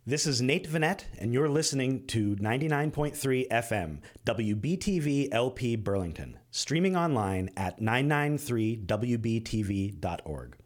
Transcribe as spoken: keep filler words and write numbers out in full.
This is Nate Vanette, and you're listening to ninety-nine point three F M, W B T V L P Burlington, streaming online at nine nine three W B T V dot org.